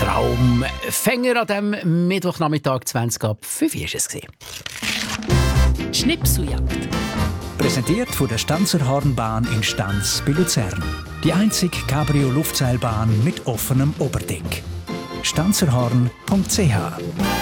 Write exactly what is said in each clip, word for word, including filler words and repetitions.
Traumfänger an diesem Mittwochnachmittag zwanzig ab fünf war es. Schnipseljagd. Präsentiert von der Stanzerhornbahn in Stanz bei Luzern. Die einzige Cabrio-Luftseilbahn mit offenem Oberdeck. stanzerhorn punkt c h.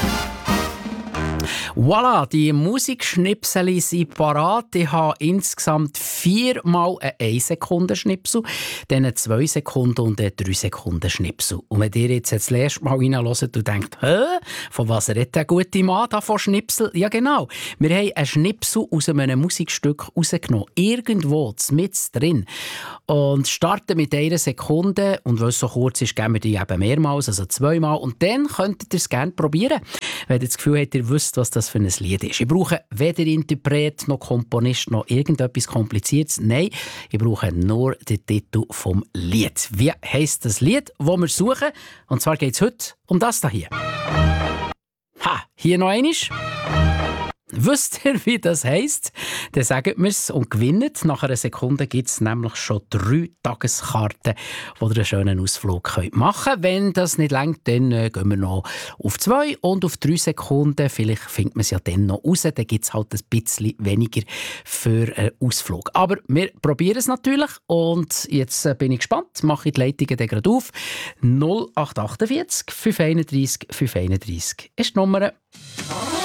Voilà, die Musikschnipseli sind parat. Ich habe insgesamt viermal einen ein Sekunden Schnipsel, dann einen zwei Sekunden und einen drei Sekunden Schnipsel. Und wenn ihr jetzt das erste Mal reinhört und denkt, hä, von was redet der gute Mann da von Schnipsel? Ja genau, wir haben einen Schnipsel aus einem Musikstück rausgenommen, irgendwo mit drin. Und starten mit einer Sekunde und weil es so kurz ist, geben wir die eben mehrmals, also zweimal. Und dann könntet ihr es gerne probieren, wenn ihr das Gefühl habt, ihr wisst, was das für ein Lied ist. Ich brauche weder Interpret noch Komponist noch irgendetwas Kompliziertes. Nein, ich brauche nur den Titel vom Lied. Wie heisst das Lied, das wir suchen? Und zwar geht es heute um das hier. Ha, hier noch einmal. Wisst ihr, wie das heisst? Dann sagt mir es und gewinnt. Nach einer Sekunde gibt es nämlich schon drei Tageskarten, wo ihr einen schönen Ausflug machen könnt. Wenn das nicht reicht, dann äh, gehen wir noch auf zwei und auf drei Sekunden. Vielleicht findet man es ja dann noch raus. Dann gibt es halt ein bisschen weniger für einen Ausflug. Aber wir probieren es natürlich. Und jetzt äh, bin ich gespannt. Mache ich die Leitungen dann gerade auf. null acht acht acht fünf eins eins fünf eins eins ist die Nummer.